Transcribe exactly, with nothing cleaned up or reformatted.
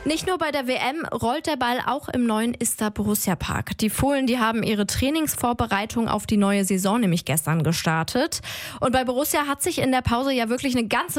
Nicht nur bei der W M rollt der Ball auch im neuen Ister Borussia Park. Die Fohlen, die haben ihre Trainingsvorbereitung auf die neue Saison nämlich gestern gestartet. Und bei Borussia hat sich in der Pause ja wirklich eine ganze